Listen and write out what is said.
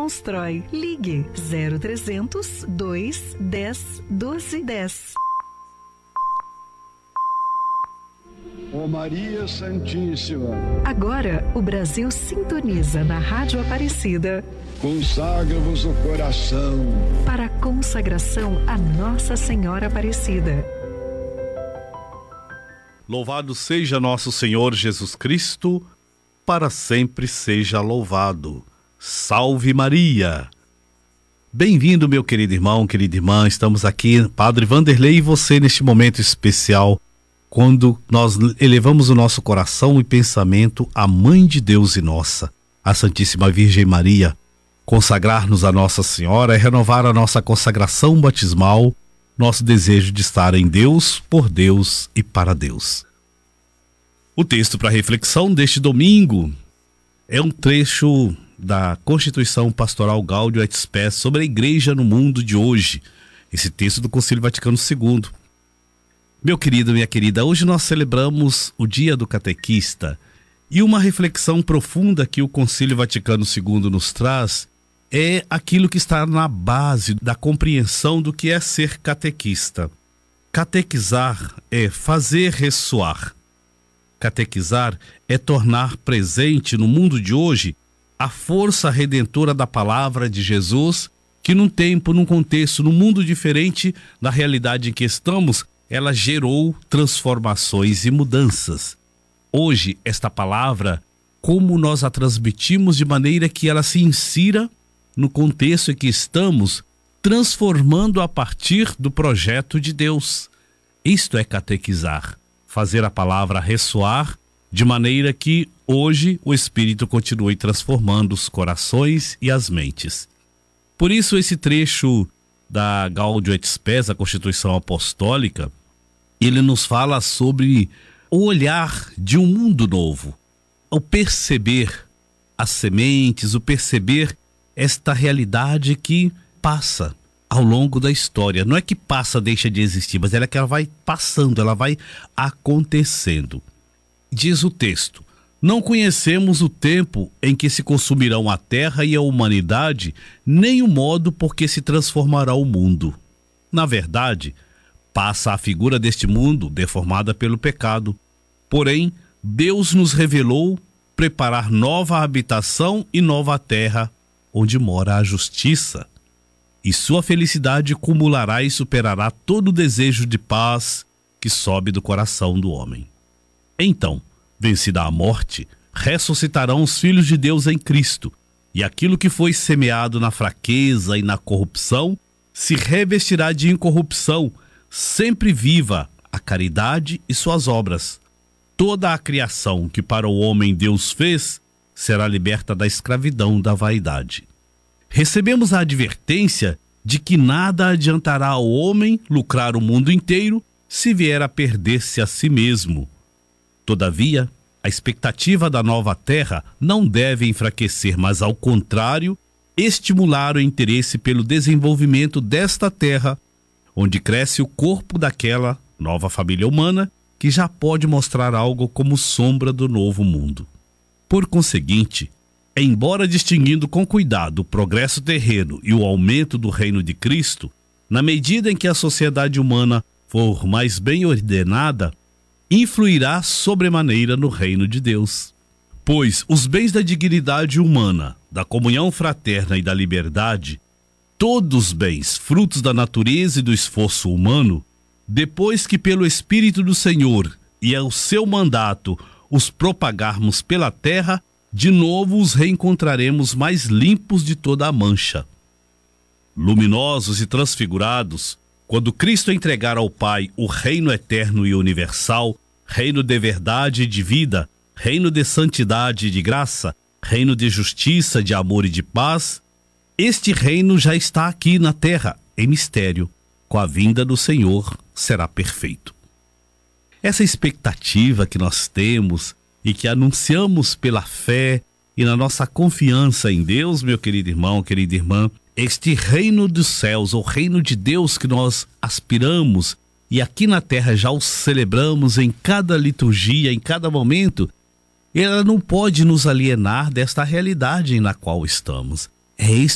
constrói. Ligue 0300 210 1210. Ó Maria Santíssima, Agora o Brasil sintoniza na Rádio Aparecida consagra-vos o coração para a consagração a Nossa Senhora Aparecida. Louvado seja nosso Senhor Jesus Cristo, para sempre seja louvado. Salve Maria! Bem-vindo, meu querido irmão, querida irmã. Estamos aqui, Padre Vanderlei e você, neste momento especial, quando nós elevamos o nosso coração e pensamento à Mãe de Deus e nossa, a Santíssima Virgem Maria. Consagrar-nos a Nossa Senhora é renovar a nossa consagração batismal, nosso desejo de estar em Deus, por Deus e para Deus. O texto para reflexão deste domingo é um trecho da Constituição Pastoral Gaudium et Spes sobre a Igreja no mundo de hoje. Esse texto do Concílio Vaticano II. Meu querido, minha querida, hoje nós celebramos o Dia do Catequista e uma reflexão profunda que o Concílio Vaticano II nos traz é aquilo que está na base da compreensão do que é ser catequista. Catequizar é fazer ressoar. Catequizar é tornar presente no mundo de hoje a força redentora da palavra de Jesus, que num tempo, num contexto, num mundo diferente da realidade em que estamos, ela gerou transformações e mudanças. Hoje, esta palavra, como nós a transmitimos de maneira que ela se insira no contexto em que estamos, transformando a partir do projeto de Deus. Isto é catequizar, fazer a palavra ressoar de maneira que hoje o Espírito continue transformando os corações e as mentes. Por isso esse trecho da Gaudium et Spes, a Constituição Apostólica, ele nos fala sobre o olhar de um mundo novo, o perceber as sementes, o perceber esta realidade que passa ao longo da história. Não é que passa, deixa de existir, mas ela vai passando, ela vai acontecendo. Diz o texto: não conhecemos o tempo em que se consumirão a terra e a humanidade, nem o modo por que se transformará o mundo. Na verdade, passa a figura deste mundo deformada pelo pecado. Porém, Deus nos revelou preparar nova habitação e nova terra, onde mora a justiça. E sua felicidade cumulará e superará todo o desejo de paz que sobe do coração do homem. Então, vencida a morte, ressuscitarão os filhos de Deus em Cristo, e aquilo que foi semeado na fraqueza e na corrupção se revestirá de incorrupção, sempre viva a caridade e suas obras. Toda a criação que para o homem Deus fez será liberta da escravidão da vaidade. Recebemos a advertência de que nada adiantará ao homem lucrar o mundo inteiro se vier a perder-se a si mesmo. Todavia, a expectativa da nova terra não deve enfraquecer, mas ao contrário, estimular o interesse pelo desenvolvimento desta terra, onde cresce o corpo daquela nova família humana que já pode mostrar algo como sombra do novo mundo. Por conseguinte, embora distinguindo com cuidado o progresso terreno e o aumento do reino de Cristo, na medida em que a sociedade humana for mais bem ordenada, influirá sobremaneira no reino de Deus. Pois os bens da dignidade humana, da comunhão fraterna e da liberdade, todos os bens, frutos da natureza e do esforço humano, depois que pelo Espírito do Senhor e ao seu mandato os propagarmos pela terra, de novo os reencontraremos mais limpos de toda a mancha. Luminosos e transfigurados, quando Cristo entregar ao Pai o reino eterno e universal, reino de verdade e de vida, reino de santidade e de graça, reino de justiça, de amor e de paz, este reino já está aqui na terra, em mistério. Com a vinda do Senhor será perfeito. Essa expectativa que nós temos e que anunciamos pela fé e na nossa confiança em Deus, meu querido irmão, querida irmã, este reino dos céus, o reino de Deus que nós aspiramos e aqui na terra já o celebramos em cada liturgia, em cada momento, ela não pode nos alienar desta realidade na qual estamos. É